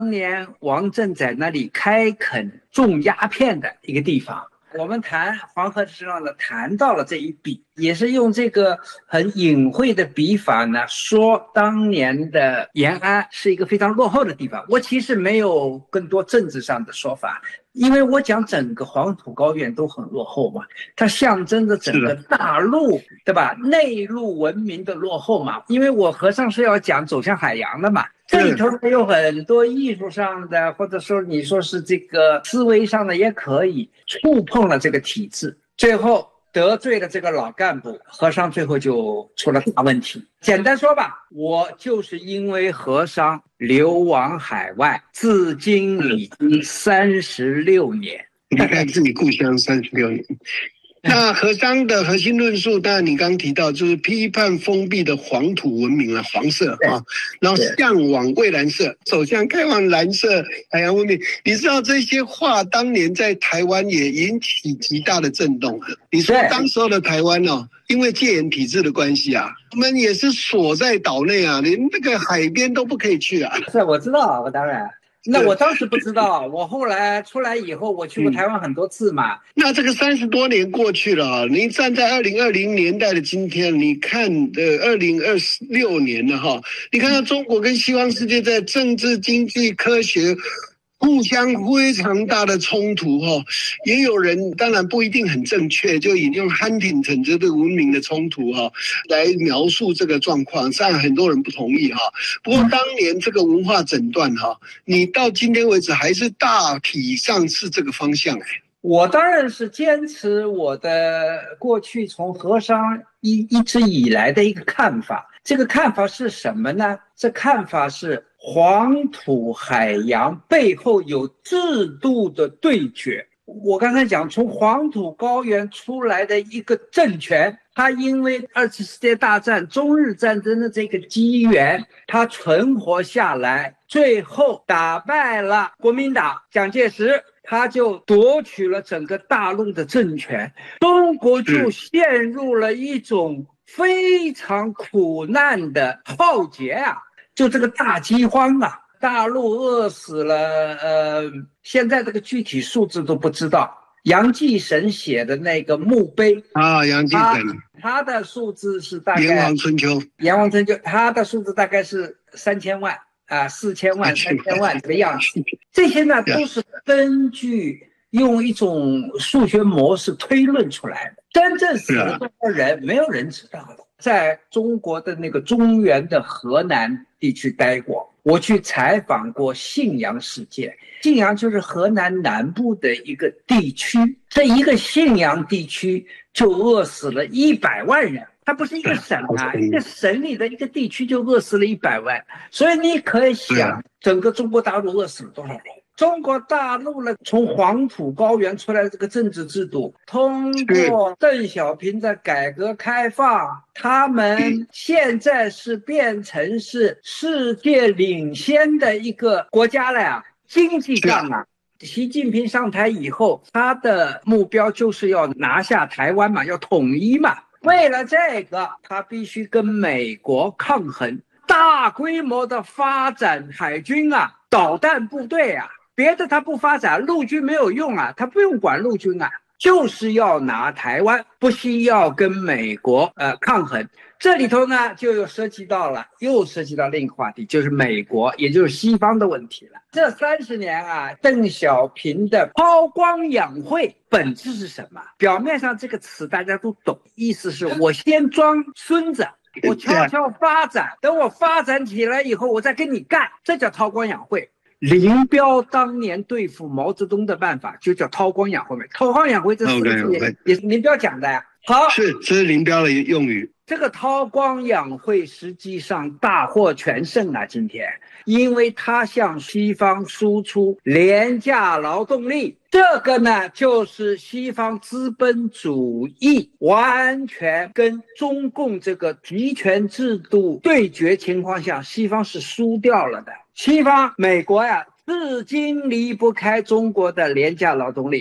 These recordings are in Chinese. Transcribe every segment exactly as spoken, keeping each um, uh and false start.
年王震在那里开垦种鸦片的一个地方。我们谈黄河之上呢，谈到了这一笔，也是用这个很隐晦的笔法呢，说当年的延安是一个非常落后的地方。我其实没有更多政治上的说法，因为我讲整个黄土高原都很落后嘛，它象征着整个大陆，对吧？内陆文明的落后嘛。因为我和尚是要讲走向海洋的嘛，这里头有很多艺术上的，或者说你说是这个思维上的也可以触碰了这个体制，最后得罪了这个老干部，和尚最后就出了大问题。简单说吧，我就是因为和尚流亡海外，至今已经三十六年， 离开自己故乡三十六年。那和商的核心论述，当然你刚提到就是批判封闭的黄土文明啊，黄色啊，然后向往蔚蓝色，走向开放蓝色海洋文明。你知道这些话当年在台湾也引起极大的震动。你说当时候的台湾哦，因为戒严体制的关系啊，我们也是锁在岛内啊，连那个海边都不可以去啊。 是，我知道，我当然。那我当时不知道，我后来出来以后，我去过台湾很多次嘛。 嗯、那这个三十多年过去了，您站在二零二零年代的今天，你看呃二零二六年了哈，你看到中国跟西方世界在政治、经济、科学互相非常大的冲突哈，也有人当然不一定很正确，就引用汉廷城这个文明的冲突哈来描述这个状况，当然很多人不同意哈。不过当年这个文化诊断哈，你到今天为止还是大体上是这个方向。 我当然是坚持我的过去从和商一一直以来的一个看法。这个看法是什么呢？这看法是黄土海洋背后有制度的对决。我刚才讲，从黄土高原出来的一个政权，它因为二次世界大战、中日战争的这个机缘，它存活下来，最后打败了国民党蒋介石，他就夺取了整个大陆的政权，中国就陷入了一种非常苦难的浩劫啊，就这个大饥荒啊，大陆饿死了，呃，现在这个具体数字都不知道。杨继绳写的那个墓碑啊，杨继绳， 他的数字是大概炎黄春秋， 炎黄春秋，他的数字大概是三千万啊，四千万、三千万这个样子。这些呢都是根据用一种数学模式推论出来的，真正死了多少人，没有人知道的。在中国的那个中原的河南地区待过，我去采访过信阳事件。信阳就是河南南部的一个地区，这一个信阳地区就饿死了一百万人。它不是一个省啊，一个省里的一个地区就饿死了一百万，所以你可以想，整个中国大陆饿死了多少人？中国大陆呢，从黄土高原出来的这个政治制度，通过邓小平的改革开放，他们现在是变成是世界领先的一个国家了呀。经济上啊，习近平上台以后，他的目标就是要拿下台湾嘛，要统一嘛。为了这个，他必须跟美国抗衡，大规模的发展海军啊，导弹部队啊。别的他不发展，陆军没有用啊，他不用管陆军啊，就是要拿台湾，不惜要跟美国呃抗衡。这里头呢，就又涉及到了，又涉及到另一个话题，就是美国，也就是西方的问题了。这三十年啊，邓小平的韬光养晦本质是什么？表面上这个词大家都懂，意思是我先装孙子，我悄悄发展，等我发展起来以后，我再跟你干，这叫韬光养晦。林彪当年对付毛泽东的办法就叫韬光养晦，韬光养晦这四个字 也, 也是林彪讲的呀。好， 是这是林彪的用语。 这个韬光养晦实际上大获全胜啊！今天，因为他向西方输出廉价劳动力，这个呢就是西方资本主义完全跟中共这个集权制度对决情况下，西方是输掉了的。西方美国呀，至今离不开中国的廉价劳动力呀。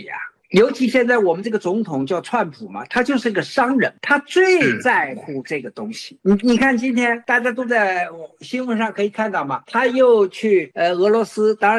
尤其现在我们这个总统叫川普嘛，他就是个商人，他最在乎这个东西。你你看今天大家都在新闻上可以看到嘛，他又去呃俄罗斯，当然